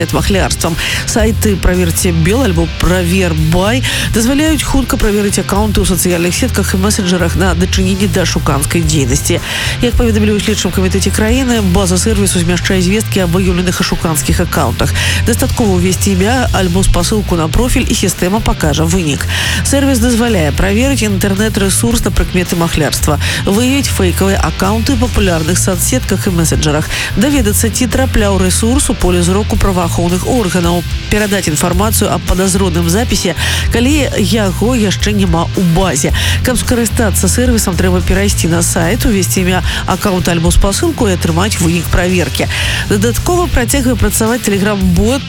махлярствам. Сайты «Проверьте Бел» альбо «Провер Бай» дазваляюць хутка праверыць аккаунты ў сацыяльных сетках і месенджерах на дачыненне да шуканскай дзейнасці. Як паведамілі ў следчым камітэце краіны, база сэрвісу змяшчае звесткі аб выяўленых ашуканскіх аккаунтах. Дастаткова ўвесці імя альбо спасылку на профіль, і сістэма пакажа вынік. Сэрвіс дазваляе праверыць інтэрнэт-рэсурс на прыкметы махлярства, выявіць фэйкавыя аккаунты ў папулярных соцсетках і месенджерах, даведацца, ці трапляў рэсурс у поле зроку праваахоўных органаў, перадаць інфармацыю аб падазроным запісе, калі яго яшчэ няма ў базе. Каб скарыстацца сэрвісам, трэба перайсці на сайт, увесці імя аккаунта альбо спасылку і атрымаць вынік праверкі. Дадаткова працягвае працаваць тэлеграм-бот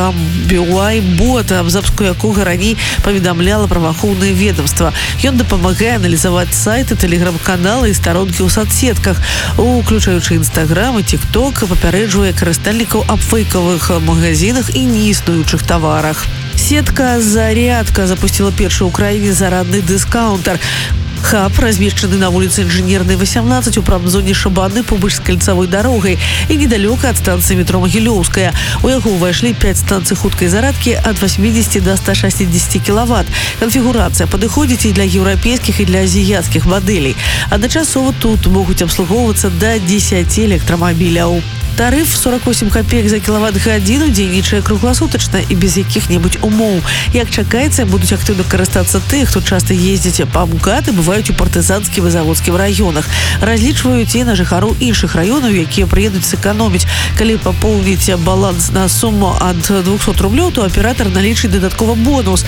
ScamBY-бот, аб запуску якога раней паведамляла праваахоўнае ведомства. Ён дапамагае аналізаваць сайты, тэлеграм-каналы і старонкі ў соцсетках, уключаючы Інстаграм і Тік-Ток, папярэджвае карыстальнікаў аб фэйкавых магазинах і неіснуючых таварах. Сетка «Зарядка» запустила першы ў краіне зарадны дыскаунтар. Хаб размешчаны на вуліцы Інжынернай, 18, у прамзоне Шабаны побач з кальцавой дарогай і недалёка ад станцыі метро Магілёўская. У яго ўвайшлі 5 станцый хуткай зарадкі ад 80 до 160 кВт. Канфігурацыя падыходзіць і для еўрапейскіх, і для азіяцкіх мадэлей. Адначасова тут могуць абслугоўвацца да 10 электрамабіляў. Тарыф 48 копеек за кілават-гадзіну дзейнічае кругласутачна і без якіх-небудзь умоў. Як чакаецца, будуць актыўна карыстацца тых, хто часта ездзіць па МКАД і бываюць у партызанскім і заводскім раёнах. Разлічваюць і на жыхароў іншых раёнаў, якія прыедуць сэканоміць. Калі папоўніць баланс на суму ад 200 рублёў, то аператар налічыць дадаткова бонус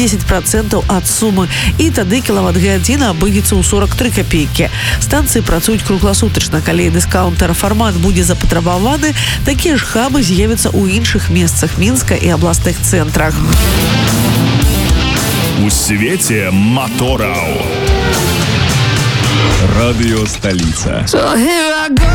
10% ад сумы, і тады кілават-гадзіна абыдзецца ў 43 копейкі. Станцыі працуюць кругласутачна. Калі дыскаунтар фармат будзе запатрабаваны, такія ж хабы з'явяцца ў іншых месцах Мінска і абласных цэнтрах. У свеце матораў. Радыё Сталіца.